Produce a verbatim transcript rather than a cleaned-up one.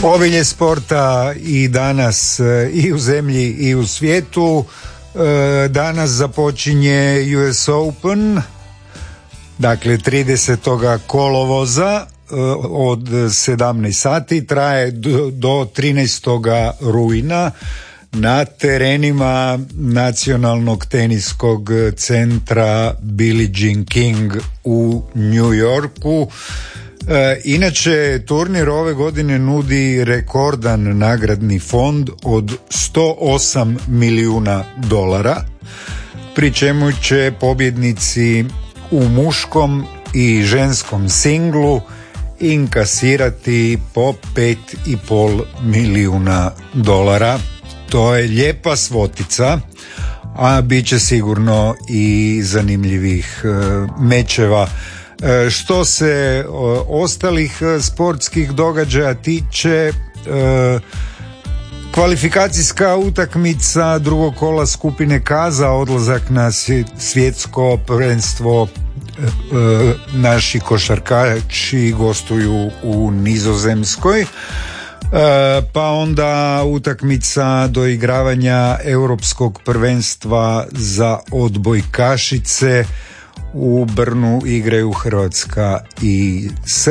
Obilje sporta i danas i u zemlji i u svijetu. Danas započinje U S Open, dakle tridesetog kolovoza od sedamnaest sati, traje do trinaestog rujna na terenima Nacionalnog teniskog centra Billie Jean King u New Yorku. E, inače, turnir ove godine nudi rekordan nagradni fond od sto osam milijuna dolara, pri čemu će pobjednici u muškom i ženskom singlu inkasirati po pet i pol milijuna dolara. To je lijepa svotica, a bit će sigurno i zanimljivih e, mečeva. E, što se e, ostalih sportskih događaja tiče, e, kvalifikacijska utakmica drugog kola skupine K za odlazak na svjetsko prvenstvo, e, naši košarkaši gostuju u Nizozemskoj. Pa onda utakmica doigravanja europskog prvenstva za odbojkašice. U Brnu igraju Hrvatska i Srbija.